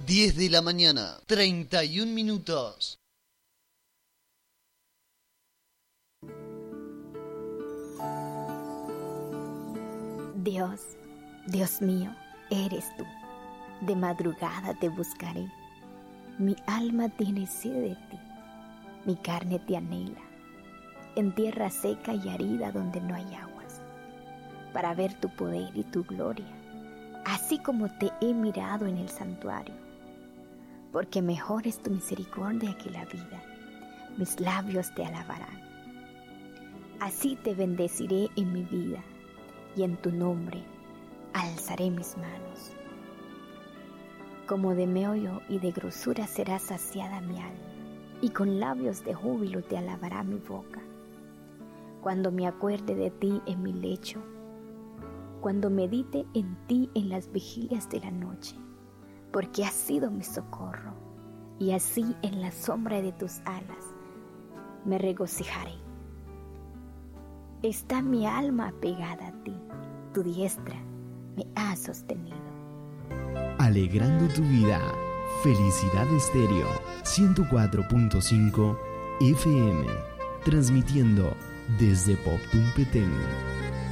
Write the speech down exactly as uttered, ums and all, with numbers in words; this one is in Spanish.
diez de la mañana, treinta y un minutos. Dios, Dios mío, eres tú. De madrugada te buscaré. Mi alma tiene sed de ti. Mi carne te anhela. En tierra seca y arida donde no hay aguas, para ver tu poder y tu gloria, así como te he mirado en el santuario. Porque mejor es tu misericordia que la vida. Mis labios te alabarán. Así te bendeciré en mi vida, y en tu nombre alzaré mis manos. Como de meollo y de grosura será saciada mi alma, y con labios de júbilo te alabará mi boca. Cuando me acuerde de ti en mi lecho, cuando medite en ti en las vigilias de la noche, porque has sido mi socorro, y así en la sombra de tus alas me regocijaré. Está mi alma pegada a ti, tu diestra me ha sostenido. Alegrando tu vida, Felicidad Estéreo ciento cuatro punto cinco F M, transmitiendo desde Poptún Petén.